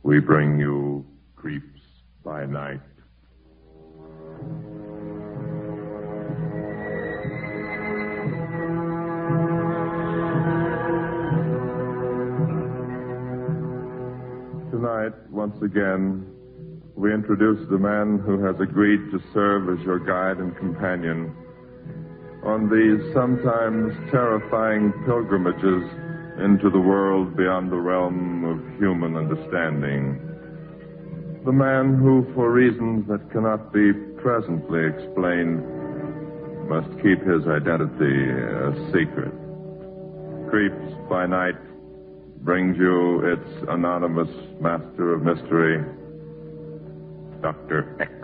we bring you Creeps by Night. Tonight, once again, we introduce the man who has agreed to serve as your guide and companion on these sometimes terrifying pilgrimages into the world beyond the realm of human understanding. The man who, for reasons that cannot be presently explained, must keep his identity a secret. Creeps by Night brings you its anonymous master of mystery, Dr. X.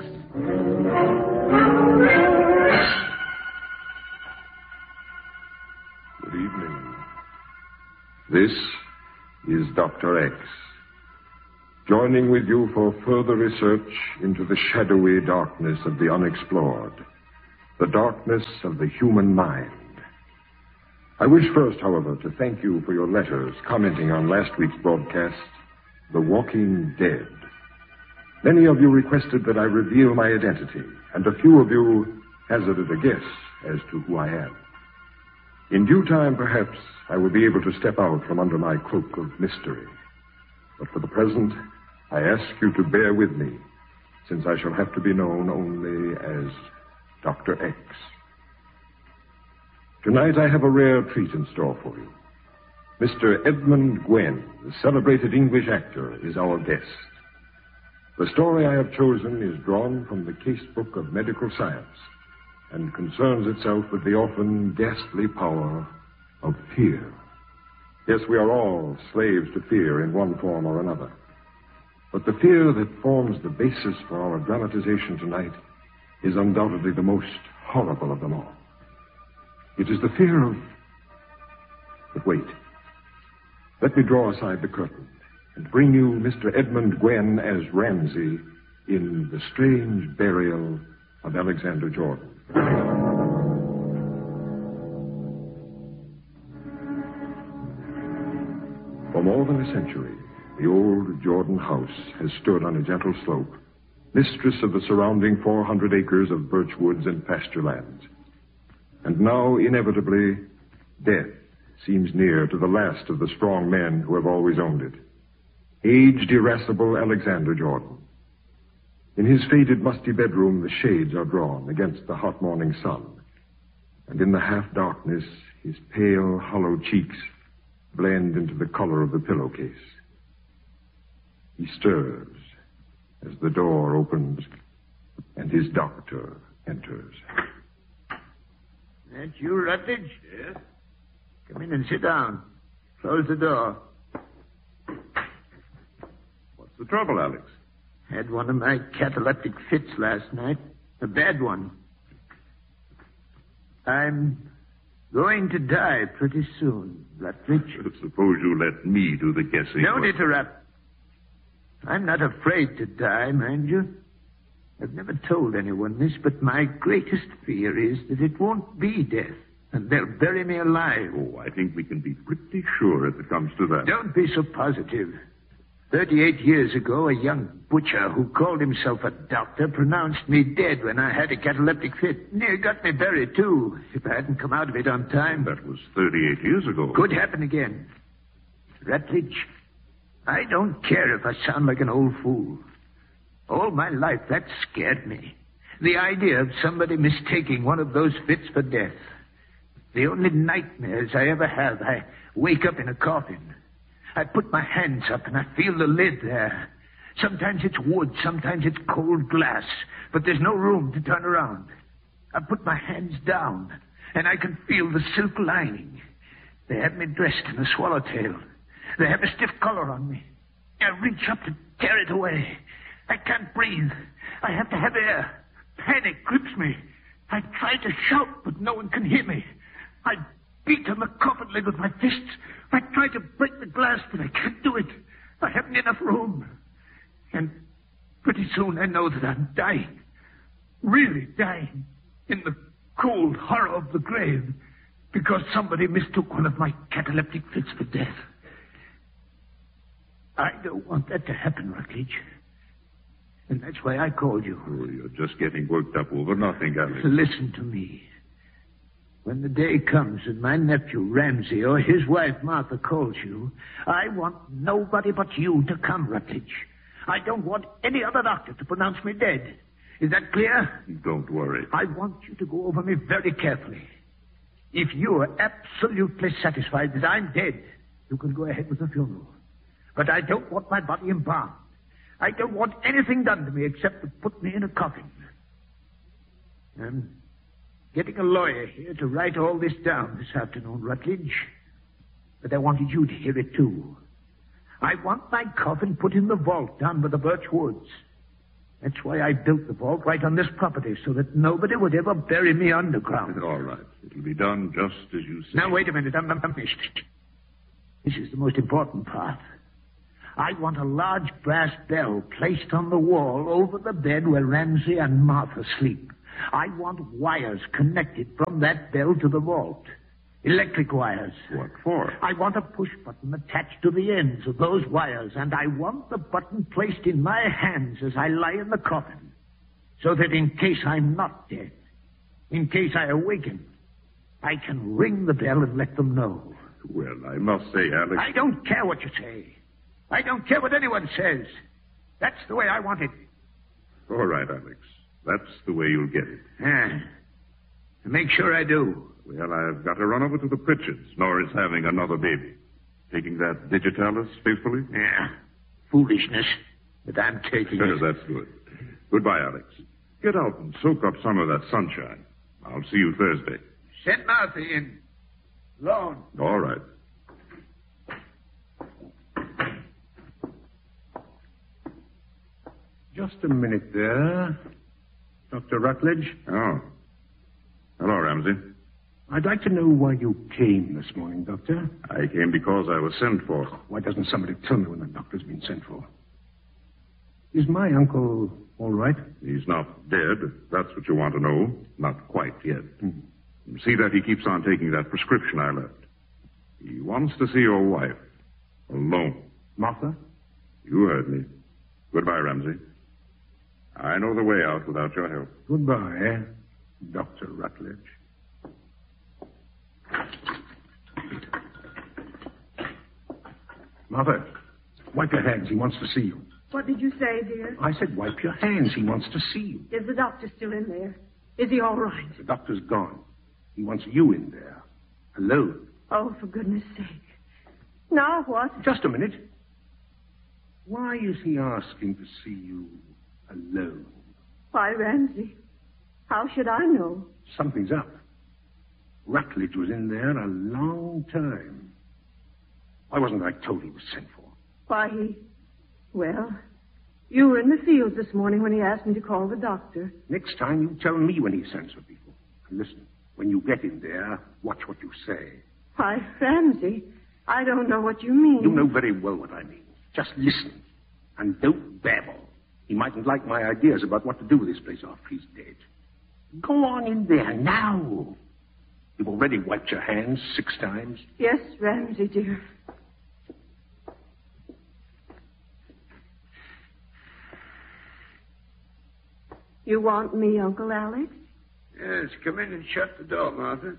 Good evening. This is Dr. X, joining with you for further research into the shadowy darkness of the unexplored, the darkness of the human mind. I wish first, however, to thank you for your letters commenting on last week's broadcast, The Walking Dead. Many of you requested that I reveal my identity, and a few of you hazarded a guess as to who I am. In due time, perhaps, I will be able to step out from under my cloak of mystery. But for the present, I ask you to bear with me, since I shall have to be known only as Dr. X. Tonight I have a rare treat in store for you. Mr. Edmund Gwenn, the celebrated English actor, is our guest. The story I have chosen is drawn from the casebook of medical science and concerns itself with the often ghastly power of fear. Yes, we are all slaves to fear in one form or another. But the fear that forms the basis for our dramatization tonight is undoubtedly the most horrible of them all. It is the fear of... But wait. Let me draw aside the curtain and bring you Mr. Edmund Gwenn as Ramsey in The Strange Burial of Alexander Jordan. For more than a century, the old Jordan house has stood on a gentle slope, mistress of the surrounding 400 acres of birch woods and pasture lands. And now, inevitably, death seems near to the last of the strong men who have always owned it. Aged, irascible Alexander Jordan. In his faded, musty bedroom, the shades are drawn against the hot morning sun. And in the half-darkness, his pale, hollow cheeks blend into the color of the pillowcase. He stirs as the door opens and his doctor enters. That you, Rutledge? Yes? Come in and sit down. Close the door. What's the trouble, Alex? Had one of my cataleptic fits last night. A bad one. I'm going to die pretty soon, Rutledge. Suppose you let me do the guessing. Don't interrupt. I'm not afraid to die, mind you. I've never told anyone this, but my greatest fear is that it won't be death, and they'll bury me alive. Oh, I think we can be pretty sure if it comes to that. Don't be so positive. 38 years ago, a young butcher who called himself a doctor pronounced me dead when I had a cataleptic fit. Near got me buried, too, if I hadn't come out of it on time. That was 38 years ago. Could happen again. Rutledge, I don't care if I sound like an old fool. All my life, that scared me. The idea of somebody mistaking one of those fits for death. The only nightmares I ever have, I wake up in a coffin. I put my hands up and I feel the lid there. Sometimes it's wood, sometimes it's cold glass, but there's no room to turn around. I put my hands down and I can feel the silk lining. They have me dressed in a swallowtail. They have a stiff collar on me. I reach up to tear it away. I can't breathe. I have to have air. Panic grips me. I try to shout, but no one can hear me. I beat on the coffin lid with my fists. I try to break the glass, but I can't do it. I haven't enough room. And pretty soon I know that I'm dying. Really dying. In the cold horror of the grave. Because somebody mistook one of my cataleptic fits for death. I don't want that to happen, Rutledge. And that's why I called you. Oh, you're just getting worked up over nothing, Alex. Listen to me. When the day comes and my nephew, Ramsey, or his wife, Martha, calls you, I want nobody but you to come, Rutledge. I don't want any other doctor to pronounce me dead. Is that clear? Don't worry. I want you to go over me very carefully. If you are absolutely satisfied that I'm dead, you can go ahead with the funeral. But I don't want my body embalmed. I don't want anything done to me except to put me in a coffin. I'm getting a lawyer here to write all this down this afternoon, Rutledge. But I wanted you to hear it, too. I want my coffin put in the vault down by the birch woods. That's why I built the vault right on this property, so that nobody would ever bury me underground. All right. It'll be done just as you say. Now, wait a minute. I'm finished. This is the most important part. I want a large brass bell placed on the wall over the bed where Ramsey and Martha sleep. I want wires connected from that bell to the vault. Electric wires. What for? I want a push button attached to the ends of those wires, and I want the button placed in my hands as I lie in the coffin, so that in case I'm not dead, in case I awaken, I can ring the bell and let them know. Well, I must say, Alex... I don't care what you say. I don't care what anyone says. That's the way I want it. All right, Alex. That's the way you'll get it. Make sure I do. Well, I've got to run over to the Pritchards. Nora's having another baby. Taking that digitalis faithfully? Yeah. Foolishness. But I'm taking it. That's good. Goodbye, Alex. Get out and soak up some of that sunshine. I'll see you Thursday. Send Martha in. Alone. All right. Just a minute there. Dr. Rutledge? Oh. Hello, Ramsey. I'd like to know why you came this morning, Doctor. I came because I was sent for. Why doesn't somebody tell me when the doctor's been sent for? Is my uncle all right? He's not dead. That's what you want to know. Not quite yet. See that he keeps on taking that prescription I left. He wants to see your wife. Alone. Martha? You heard me. Goodbye, Ramsey. I know the way out without your help. Goodbye, Dr. Rutledge. Martha, wipe your hands. He wants to see you. What did you say, dear? I said wipe your hands. He wants to see you. Is the doctor still in there? Is he all right? The doctor's gone. He wants you in there. Alone. Oh, for goodness sake. Now what? Just a minute. Why is he asking to see you alone? Why, Ramsey, how should I know? Something's up. Rutledge was in there a long time. Why wasn't I told he was sent for? Why, well, you were in the fields this morning when he asked me to call the doctor. Next time you tell me when he sends for people. And listen, when you get in there, watch what you say. Why, Ramsey, I don't know what you mean. You know very well what I mean. Just listen. And don't babble. He mightn't like my ideas about what to do with this place after he's dead. Go on in there now. You've already wiped your hands 6 times. Yes, Ramsey, dear. You want me, Uncle Alex? Yes, come in and shut the door, Martha.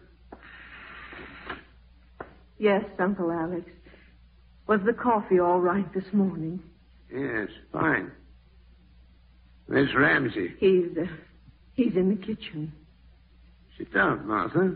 Yes, Uncle Alex. Was the coffee all right this morning? Yes, fine. Where's Ramsey? He's in the kitchen. Sit down, Martha.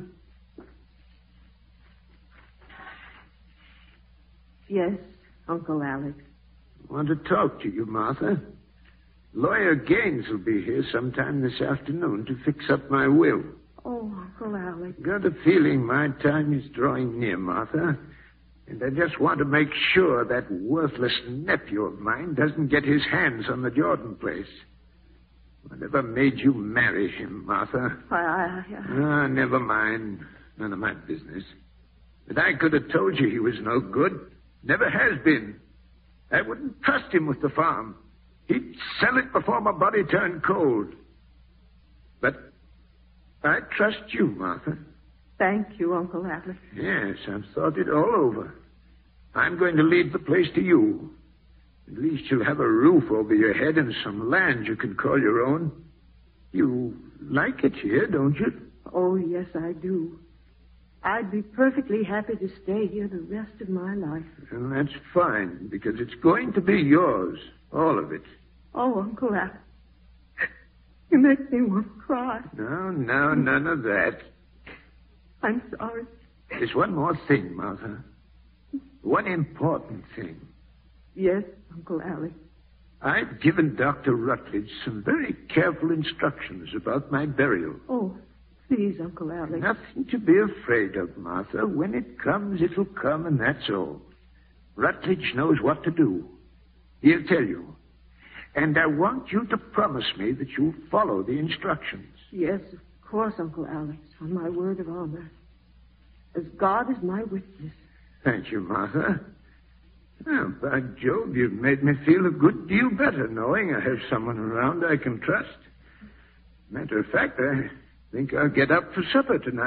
Yes, Uncle Alex. I want to talk to you, Martha. Lawyer Gaines will be here sometime this afternoon to fix up my will. Oh, Uncle Alex. Got a feeling my time is drawing near, Martha. And I just want to make sure that worthless nephew of mine doesn't get his hands on the Jordan place. Whatever made you marry him, Martha? Never mind. None of my business. But I could have told you he was no good. Never has been. I wouldn't trust him with the farm. He'd sell it before my body turned cold. But I trust you, Martha. Thank you, Uncle Alex. Yes, I've thought it all over. I'm going to leave the place to you. At least you'll have a roof over your head and some land you can call your own. You like it here, don't you? Oh, yes, I do. I'd be perfectly happy to stay here the rest of my life. And that's fine, because it's going to be yours, all of it. Oh, Uncle Al, you make me want to cry. No, none of that. I'm sorry. There's one more thing, Martha. One important thing. Yes, Uncle Alec. I've given Dr. Rutledge some very careful instructions about my burial. Oh, please, Uncle Alec. Nothing to be afraid of, Martha. When it comes, it'll come, and that's all. Rutledge knows what to do. He'll tell you. And I want you to promise me that you'll follow the instructions. Yes, of course, Uncle Alex, on my word of honor. As God is my witness. Thank you, Martha. Well, by Jove, you've made me feel a good deal better knowing I have someone around I can trust. Matter of fact, I think I'll get up for supper tonight.